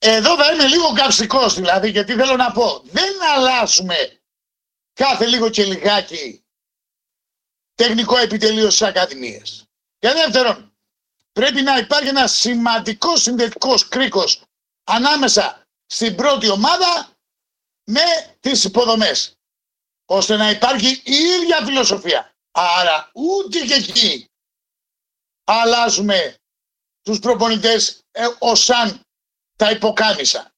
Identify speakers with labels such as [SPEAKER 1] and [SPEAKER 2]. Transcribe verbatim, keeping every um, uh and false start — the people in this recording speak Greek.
[SPEAKER 1] εδώ θα είμαι λίγο καυστικός δηλαδή, γιατί θέλω να πω, δεν αλλάζουμε κάθε λίγο και λιγάκι τεχνικό επιτελείο στις ακαδημίες. Και δεύτερον, πρέπει να υπάρχει ένα σημαντικό συνδετικός κρίκος ανάμεσα στην πρώτη ομάδα με τις υποδομές, ώστε να υπάρχει η ίδια φιλοσοφία. Άρα ούτε και εκεί αλλάζουμε τους προπονητές ε, ως αν τα υποκάμισα.